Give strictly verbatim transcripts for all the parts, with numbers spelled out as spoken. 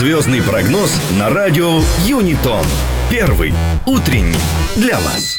Звездный прогноз на радио Юнитон. Первый утренний для вас.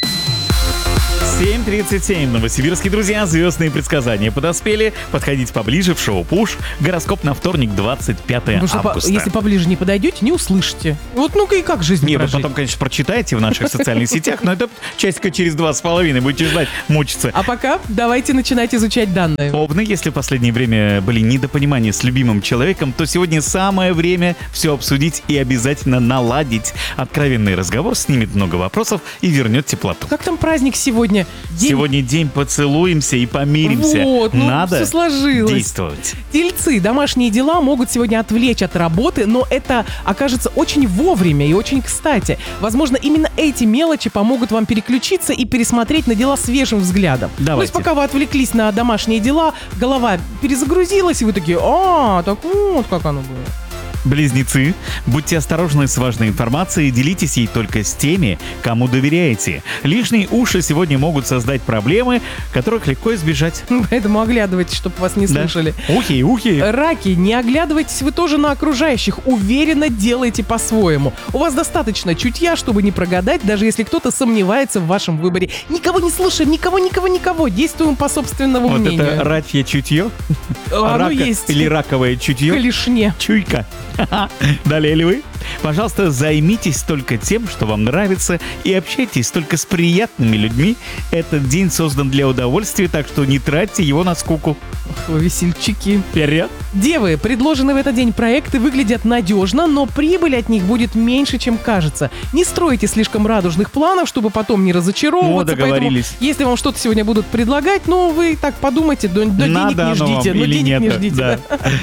семь тридцать семь. Новосибирские друзья. Звездные предсказания подоспели. Подходите поближе в шоу «Пуш». Гороскоп на вторник, двадцать пятое августа. По, если поближе не подойдете, не услышите. Вот ну-ка и как жизнь Не, вы прожить? потом, конечно, прочитаете в наших социальных сетях, но это часика через два с половиной. Будете ждать, мучиться. А пока давайте начинать изучать данные. Овны, если в последнее время были недопонимания с любимым человеком, то сегодня самое время все обсудить и обязательно наладить. Откровенный разговор снимет много вопросов и вернет теплоту. Как там праздник сегодня? День... Сегодня день поцелуемся и помиримся. Вот, ну, Надо все сложилось. действовать. Тельцы, домашние дела могут сегодня отвлечь от работы, но это окажется очень вовремя и очень кстати. Возможно, именно эти мелочи помогут вам переключиться и пересмотреть на дела свежим взглядом. Давайте. То есть пока вы отвлеклись на домашние дела, голова перезагрузилась, и вы такие: а, так вот как оно было. Близнецы, будьте осторожны с важной информацией, делитесь ей только с теми, кому доверяете. Лишние уши сегодня могут создать проблемы, которых легко избежать. Поэтому оглядывайтесь, чтобы вас не Да. слушали. Ухи, ухи. Раки, не оглядывайтесь вы тоже на окружающих, уверенно делайте по-своему. У вас достаточно чутья, чтобы не прогадать, даже если кто-то сомневается в вашем выборе. Никого не слушаем, никого, никого, никого, действуем по собственному Вот мнению. это рачье чутье? А, ну Рака- есть. Или раковое чутье? Клешне. Чуйка. Далее ли вы? Пожалуйста, займитесь только тем, что вам нравится, и общайтесь только с приятными людьми. Этот день создан для удовольствия, так что не тратьте его на скуку. Ох, вы весельчаки. Вперед! Девы, предложенные в этот день проекты выглядят надежно, но прибыль от них будет меньше, чем кажется. Не стройте слишком радужных планов, чтобы потом не разочаровываться. О, договорились. Поэтому, если вам что-то сегодня будут предлагать, ну, вы так подумайте, до, до денег не оно ждите. вам Но или денег нет? не ждите. Да.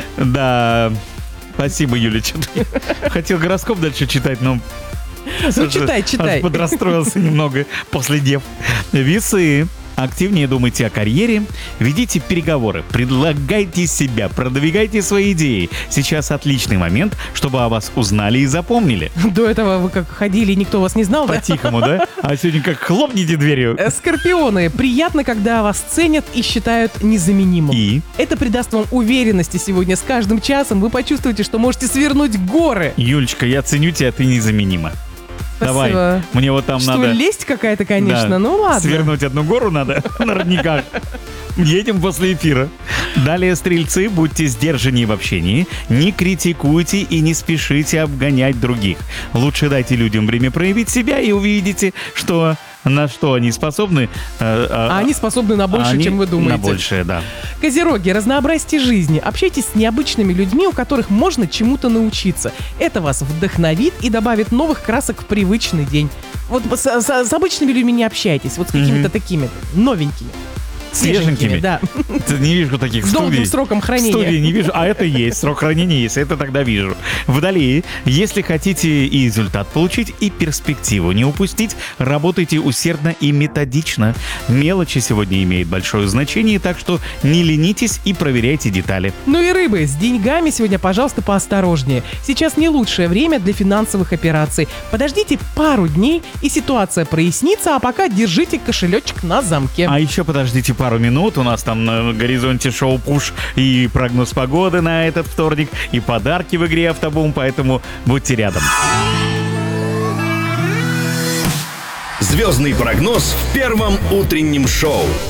Да. Спасибо, Юля. Хотел гороскоп дальше читать, но... Ну, читай, читай. Аж подрастроился немного после дев. Весы. Активнее думайте о карьере, ведите переговоры, предлагайте себя, продвигайте свои идеи. Сейчас отличный момент, чтобы о вас узнали и запомнили. До этого вы как ходили, и никто вас не знал, да? По-тихому, да? А сегодня как хлопните дверью. Э, Скорпионы, приятно, когда вас ценят и считают незаменимым. И? Это придаст вам уверенности сегодня. С каждым часом вы почувствуете, что можете свернуть горы. Юлечка, я ценю тебя, ты незаменима. Давай, Спасибо. мне вот там Что, надо... лезть какая-то, конечно, Да. ну ладно. Свернуть одну гору надо на родниках. Едем после эфира. Далее, стрельцы, будьте сдержаннее в общении, не критикуйте и не спешите обгонять других. Лучше дайте людям время проявить себя и увидите, что на что они способны. э, э, А они способны на больше, они чем вы думаете. На большее, да. Козероги, разнообразьте жизни. Общайтесь с необычными людьми, у которых можно чему-то научиться. Это вас вдохновит и добавит новых красок в привычный день. Вот с, с- с обычными людьми не общайтесь, вот с какими-то Мгм. такими новенькими. Свеженькими? да. Ты не вижу таких С долгим студий. сроком В хранения. студии не вижу, а это есть, срок хранения есть, это тогда вижу. Вдали, если хотите и результат получить, и перспективу не упустить, работайте усердно и методично. Мелочи сегодня имеют большое значение, так что не ленитесь и проверяйте детали. Ну и рыбы, с деньгами сегодня, пожалуйста, поосторожнее. Сейчас не лучшее время для финансовых операций. Подождите пару дней, и ситуация прояснится, а пока держите кошелечек на замке. А еще подождите пару минут, у нас там на горизонте шоу «Пуш» и прогноз погоды на этот вторник, и подарки в игре «Автобум», поэтому будьте рядом. Звездный прогноз в первом утреннем шоу.